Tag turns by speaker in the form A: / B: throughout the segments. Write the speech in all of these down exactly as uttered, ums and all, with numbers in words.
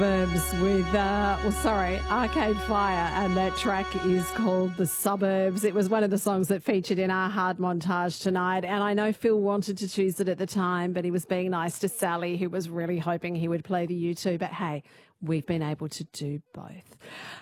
A: Suburbs with, uh, well, sorry, Arcade Fire, and that track is called The Suburbs. It was one of the songs that featured in our hard montage tonight, and I know Phil wanted to choose it at the time, but he was being nice to Sally, who was really hoping he would play the U two. But hey, we've been able to do both.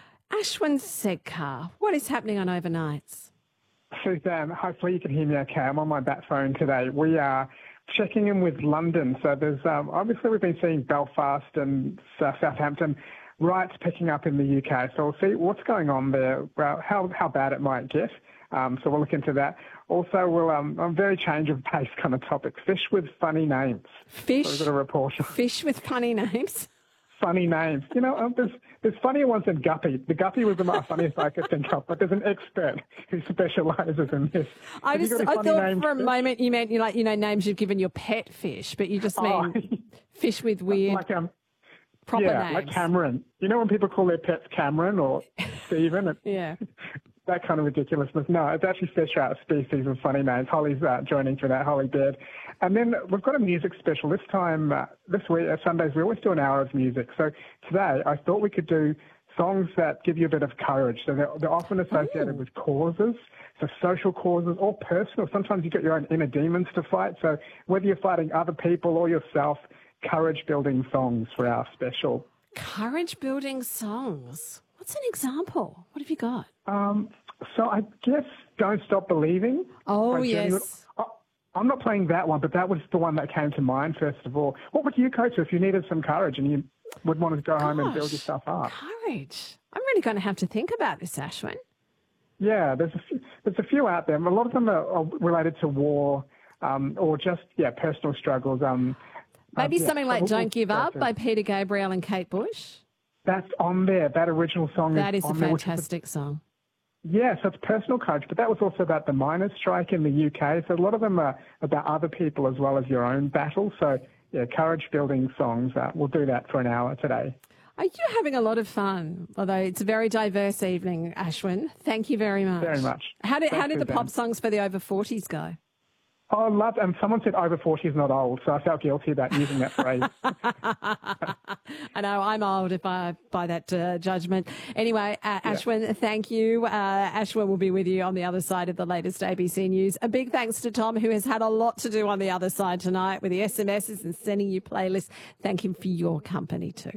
A: Ashwin Sedkar, what is happening on Overnights?
B: Suzanne, hopefully you can hear me okay. I'm on my bat phone today. We are checking in with London. So there's um, obviously we've been seeing Belfast and uh, Southampton riots picking up in the U K. So we'll see what's going on there, well, how how bad it might get. Um, so we'll look into that. Also, we'll um, a very change of pace kind of topic. Fish with funny names.
A: Fish.
B: So we've got a report.
A: Fish with funny names.
B: Funny names. You know, um, there's there's funnier ones than Guppy. The Guppy was the most funniest I could think of, but there's an expert who specialises in this.
A: I
B: Have
A: just I thought for a fish? moment you meant you like you know names you've given your pet fish, but you just mean oh. fish with weird
B: like, um,
A: proper
B: yeah,
A: names.
B: like Cameron. You know when people call their pets Cameron or Stephen?
A: Yeah.
B: That kind of ridiculousness. No, it's actually fish out species of funny names. Holly's uh, joining for that, Holly Baird. And then we've got a music special. This time, uh, this week, uh, Sundays, we always do an hour of music. So today, I thought we could do songs that give you a bit of courage. So they're, they're often associated Ooh. with causes, so social causes or personal. Sometimes you get your own inner demons to fight. So whether you're fighting other people or yourself, courage-building songs for our special.
A: Courage-building songs. What's an example? What have you got?
B: Um, so I guess Don't Stop Believing.
A: Oh, yes.
B: Oh, I'm not playing that one, but that was the one that came to mind first of all. What would you go to if you needed some courage and you would want to go Gosh, home and build yourself up?
A: Courage. I'm really going to have to think about this, Ashwin.
B: Yeah, there's a few, there's a few out there. A lot of them are, are related to war um, or just, yeah, personal struggles. Um,
A: Maybe
B: um, yeah,
A: something like Don't Give Up by Peter Gabriel and Kate Bush.
B: That's on there. That original song
A: that is,
B: is on
A: a fantastic
B: there, is a,
A: song.
B: Yeah, so it's personal courage, but that was also about the miners' strike in the U K. So a lot of them are about other people as well as your own battle. So, yeah, courage-building songs. Uh, we'll do that for an hour today.
A: Are you having a lot of fun? Although it's a very diverse evening, Ashwin. Thank you very much.
B: Very much.
A: How did, how did the
B: them.
A: pop songs for the over forties go?
B: Oh, I love, and someone said over forty is not old, so I felt guilty about using that phrase.
A: I know, I'm old if I by that uh, judgment. Anyway, uh, yeah. Ashwin, thank you. Uh, Ashwin will be with you on the other side of the latest A B C News. A big thanks to Tom, who has had a lot to do on the other side tonight with the S M Ses and sending you playlists. Thank him for your company too.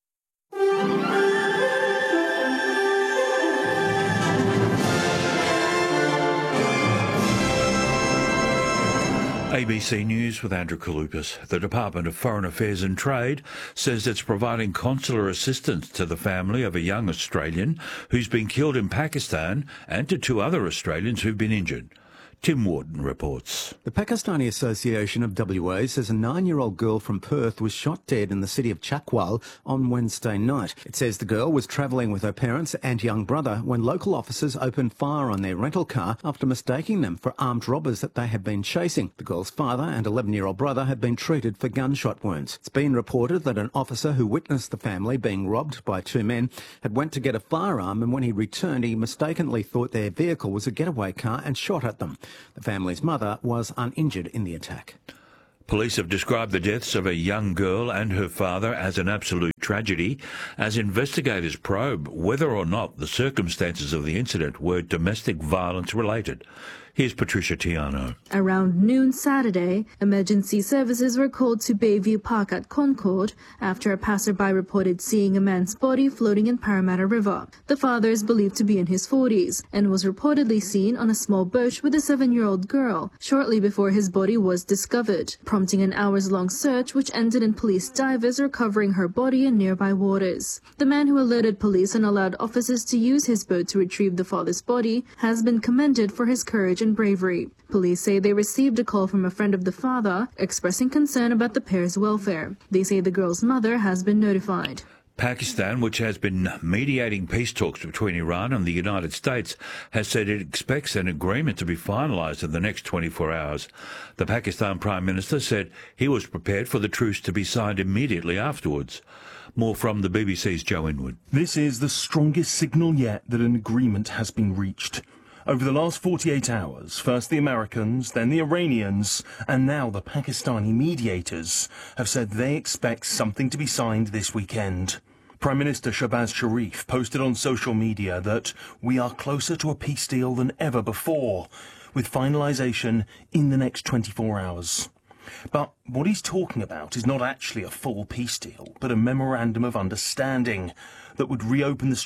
C: A B C News with Andrew Kalupas. The Department of Foreign Affairs and Trade says it's providing consular assistance to the family of a young Australian who's been killed in Pakistan and to two other Australians who've been injured. Tim Wharton reports.
D: The Pakistani Association of W A says a nine-year-old girl from Perth was shot dead in the city of Chakwal on Wednesday night. It says the girl was travelling with her parents and young brother when local officers opened fire on their rental car after mistaking them for armed robbers that they had been chasing. The girl's father and eleven-year-old brother had been treated for gunshot wounds. It's been reported that an officer who witnessed the family being robbed by two men had went to get a firearm, and when he returned he mistakenly thought their vehicle was a getaway car and shot at them. The family's mother was uninjured in the attack.
C: Police have described the deaths of a young girl and her father as an absolute tragedy as investigators probe whether or not the circumstances of the incident were domestic violence related. Here's Patricia Tiano.
E: Around noon Saturday, emergency services were called to Bayview Park at Concord after a passerby reported seeing a man's body floating in Parramatta River. The father is believed to be in his forties and was reportedly seen on a small boat with a seven-year-old girl shortly before his body was discovered, prompting an hours-long search which ended in police divers recovering her body in nearby waters. The man who alerted police and allowed officers to use his boat to retrieve the father's body has been commended for his courage and bravery. Police say they received a call from a friend of the father expressing concern about the pair's welfare. They say the girl's mother has been notified.
C: Pakistan, which has been mediating peace talks between Iran and the United States, has said it expects an agreement to be finalised in the next twenty-four hours. The Pakistan Prime Minister said he was prepared for the truce to be signed immediately afterwards. More from the B B C's Joe Inwood.
F: This is the strongest signal yet that an agreement has been reached. Over the last forty-eight hours, first the Americans, then the Iranians, and now the Pakistani mediators have said they expect something to be signed this weekend. Prime Minister Shahbaz Sharif posted on social media that we are closer to a peace deal than ever before, with finalisation in the next twenty-four hours. But what he's talking about is not actually a full peace deal, but a memorandum of understanding that would reopen the